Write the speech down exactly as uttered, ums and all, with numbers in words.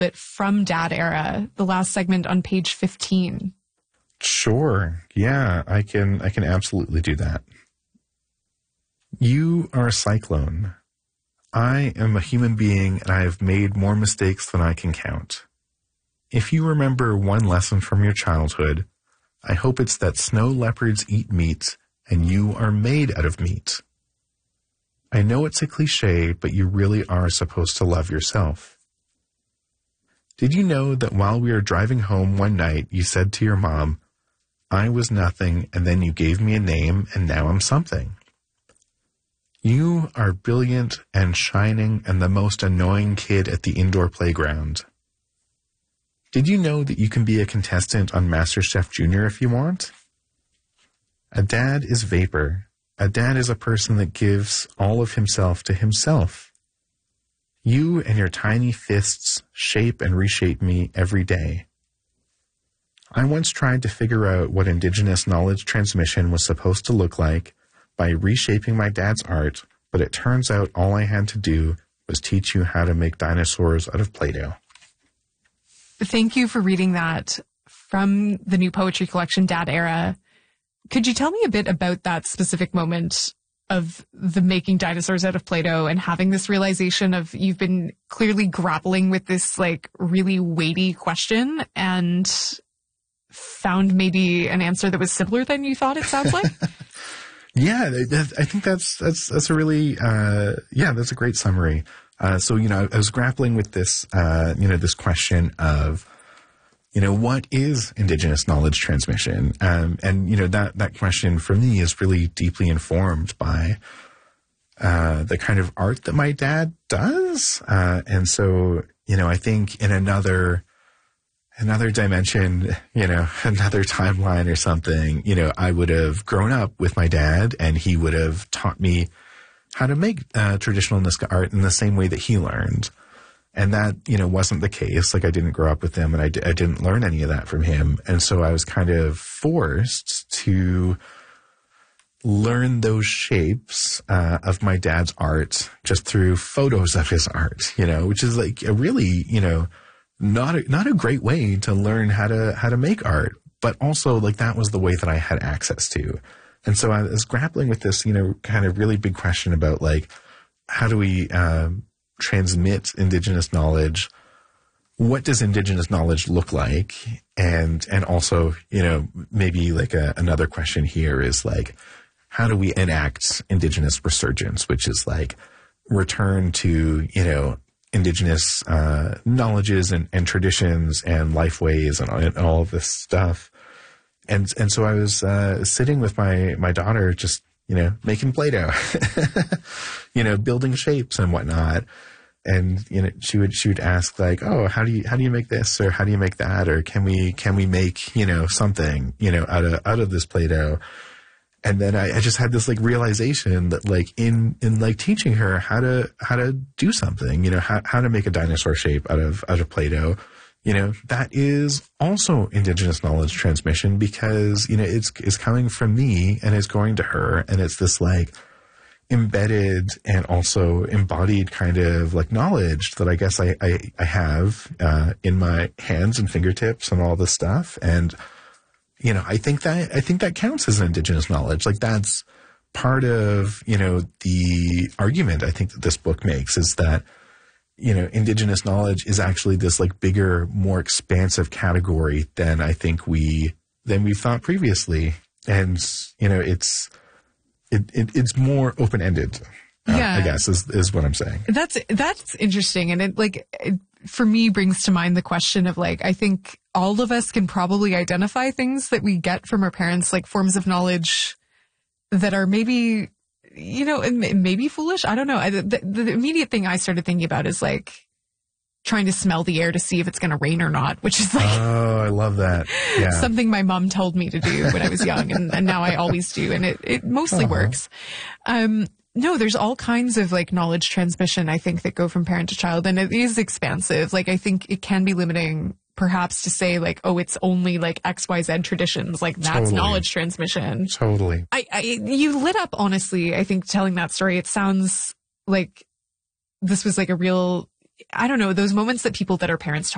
bit from Dad Era, the last segment on page fifteen. Sure. Yeah, I can I can absolutely do that. You are a cyclone. I am a human being, and I have made more mistakes than I can count. If you remember one lesson from your childhood, I hope it's that snow leopards eat meat, and you are made out of meat. I know it's a cliche, but you really are supposed to love yourself. Did you know that while we were driving home one night, you said to your mom, I was nothing, and then you gave me a name, and now I'm something? You are brilliant and shining and the most annoying kid at the indoor playground. Did you know that you can be a contestant on MasterChef Junior if you want? A dad is vapor. A dad is a person that gives all of himself to himself. You and your tiny fists shape and reshape me every day. I once tried to figure out what Indigenous knowledge transmission was supposed to look like by reshaping my dad's art, but it turns out all I had to do was teach you how to make dinosaurs out of Play-Doh. Thank you for reading that from the new poetry collection, Dad Era. Could you tell me a bit about that specific moment of the making dinosaurs out of Play-Doh and having this realization of you've been clearly grappling with this like really weighty question and found maybe an answer that was simpler than you thought, it sounds like? Yeah, I think that's that's that's a really uh, yeah, that's a great summary. Uh, so you know, I was grappling with this uh, you know this question of you know what is Indigenous knowledge transmission, um, and you know that that question for me is really deeply informed by uh, the kind of art that my dad does, uh, and so you know I think in another. Another dimension, you know, another timeline or something, you know, I would have grown up with my dad and he would have taught me how to make uh, traditional Nisga'a art in the same way that he learned. And that, you know, wasn't the case. Like I didn't grow up with him and I, d- I didn't learn any of that from him. And so I was kind of forced to learn those shapes uh, of my dad's art just through photos of his art, you know, which is like a really, you know, Not a, not a great way to learn how to how to make art, but also like that was the way that I had access to. And so I was grappling with this, you know, kind of really big question about like, how do we um, transmit Indigenous knowledge? What does Indigenous knowledge look like? And and also, you know, maybe like a, another question here is like, how do we enact Indigenous resurgence, which is like return to, you know, Indigenous uh, knowledges and, and traditions and life ways and, and all of this stuff. And and so I was uh, sitting with my, my daughter just, you know, making Play-Doh, you know, building shapes and whatnot. And, you know, she would she would ask like, oh, how do you how do you make this or how do you make that? Or can we can we make, you know, something, you know, out of out of this Play-Doh? And then I, I just had this like realization that like in, in like teaching her how to, how to do something, you know, how, how to make a dinosaur shape out of, out of Play-Doh, you know, that is also Indigenous knowledge transmission because, you know, it's, it's coming from me and it's going to her. And it's this like embedded and also embodied kind of like knowledge that I guess I, I, I have, uh, in my hands and fingertips and all this stuff. And, you know, I think that, I think that counts as Indigenous knowledge. Like that's part of, you know, the argument I think that this book makes is that, you know, Indigenous knowledge is actually this like bigger, more expansive category than I think we, than we thought previously. And, you know, it's, it, it it's more open-ended, uh, yeah. I guess is, is what I'm saying. That's, that's interesting. And it like, it, for me brings to mind the question of like, I think all of us can probably identify things that we get from our parents, like forms of knowledge that are maybe, you know, maybe foolish. I don't know. I, the, the immediate thing I started thinking about is like trying to smell the air to see if it's going to rain or not, which is like, oh, I love that. Yeah. Something my mom told me to do when I was young. And, and now I always do. And it, it mostly uh-huh. works. Um, No, there's all kinds of like knowledge transmission, I think, that go from parent to child. And it is expansive. Like, I think it can be limiting perhaps to say like, oh, it's only like X Y Z traditions. Like that's totally. Knowledge transmission. Totally. I, I, you lit up, honestly, I think telling that story. It sounds like this was like a real, I don't know, those moments that people that are parents talk